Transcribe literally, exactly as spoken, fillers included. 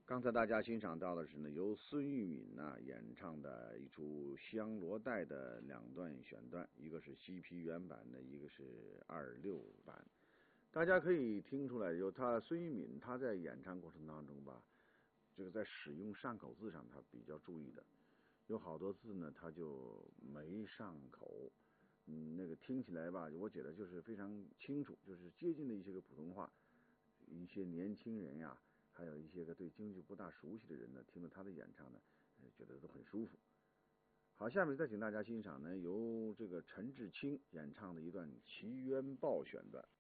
刚才大家欣赏到的是呢，由孙玉敏呐、啊、演唱的一出《香罗带》的两段选段，一个是西皮原版的，一个是二六版。大家可以听出来，有他孙玉敏他在演唱过程当中吧，这个在使用上口字上他比较注意的，有好多字呢他就没上口，嗯，那个听起来吧，我觉得就是非常清楚，就是接近的一些个普通话，一些年轻人呀。还有一些个对京剧不大熟悉的人呢，听了他的演唱呢，觉得都很舒服。好，下面再请大家欣赏呢，由这个陈志清演唱的一段《奇冤报》选段。